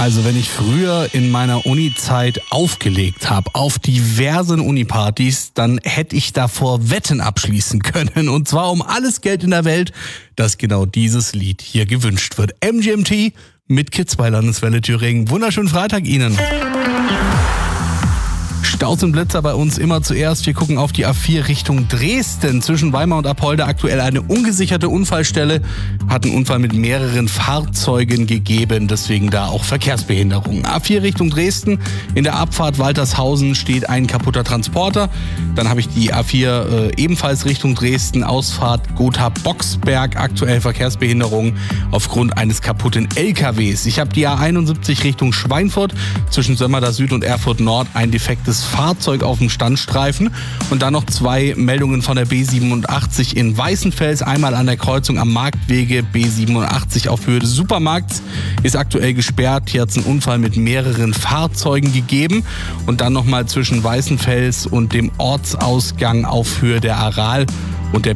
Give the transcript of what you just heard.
Also wenn ich früher in meiner Uni-Zeit aufgelegt habe auf diversen Unipartys, dann hätte ich davor Wetten abschließen können. Und zwar um alles Geld in der Welt, dass genau dieses Lied hier gewünscht wird. MGMT mit Kids bei Landeswelle Thüringen. Wunderschönen Freitag Ihnen. Staus und Blitzer bei uns immer zuerst. Wir gucken auf die A4 Richtung Dresden. Zwischen Weimar und Apolda aktuell eine ungesicherte Unfallstelle. Hat einen Unfall mit mehreren Fahrzeugen gegeben, deswegen da auch Verkehrsbehinderungen. A4 Richtung Dresden. In der Abfahrt Waltershausen steht ein kaputter Transporter. Dann habe ich die A4 ebenfalls Richtung Dresden. Ausfahrt Gotha-Boxberg. Aktuell Verkehrsbehinderungen aufgrund eines kaputten LKWs. Ich habe die A71 Richtung Schweinfurt. Zwischen Sömmerda Süd und Erfurt Nord ein defektes Fahrzeug auf dem Standstreifen und dann noch 2 Meldungen von der B87 in Weißenfels. Einmal an der Kreuzung am Marktwege B87 auf Höhe des Supermarkts ist aktuell gesperrt. Hier hat es einen Unfall mit mehreren Fahrzeugen gegeben und dann nochmal zwischen Weißenfels und dem Ortsausgang auf Höhe der Aral und der